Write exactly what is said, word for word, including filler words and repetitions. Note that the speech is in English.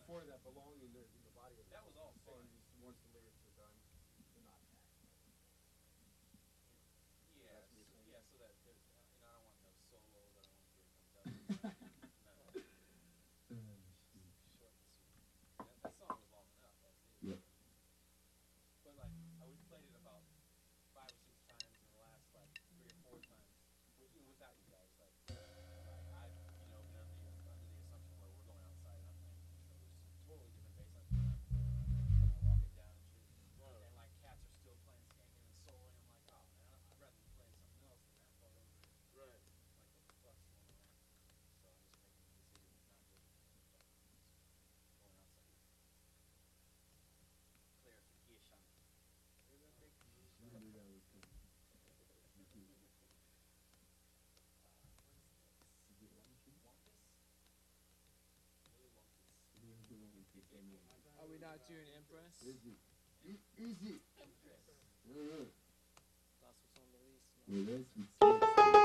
before that, belonging there in the body of the That was all song. fun. Just once the lyrics are done, they're not taxed. Yes, That's what you're saying. yeah. So that there's, uh, you know, I don't want no solos. I don't want here comes Dusty. None of that. Oh, Just short and sweet. That, that song was long enough as is. Yep. But like, uh, we've played it about five or six times in the last like three or four times, with, you know, without you guys. Like, like I've you know been under the under the assumption where we're going outside and I'm playing controllers, totally different bass lines. And I'm, I'm walking down and shit, and like cats are still playing skanking and soloing. I'm like, oh man, I'd rather be playing something else than that part over here. Right. Like, what the fuck's going on? So I'm just making the decision not to fuck with this. Going outside. Clarification. I knew that was coming. Uh, what is this? Is it Wampus? Wampus? Willy Wampus. Yeah, it's the Wampus, I know. Are we not doing Impress? Is it? I- Is it? Impress. Uh, That's what's on the list. well, that's what's